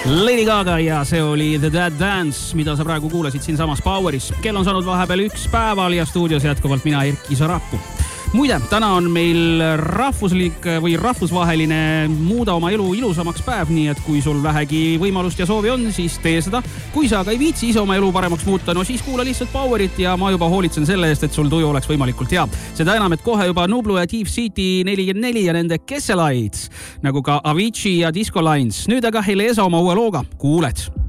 Lady Gaga ja see oli The Dead Dance, mida sa praegu kuulasid siin samas Poweris. Kell on saanud vahepeal 1 päeval ja stuudios jätkuvalt mina Erki Sarappu. Muide, täna on meil rahvuslik või rahvusvaheline muuda oma elu ilusamaks päev, nii et kui sul vähegi võimalust ja soovi on, siis tee seda. Kui sa aga ei viitsi ise oma elu paremaks muuta, no siis kuula lihtsalt Powerit ja ma juba hoolitsen selle eest, et sul tuju oleks võimalikult hea. Seda enam, et kohe juba Nublu ja Deep City 44 ja nende Kesselites, nagu ka Avicii ja Disco Lines. Nüüd aga Helesa oma uue looga. Kuuled!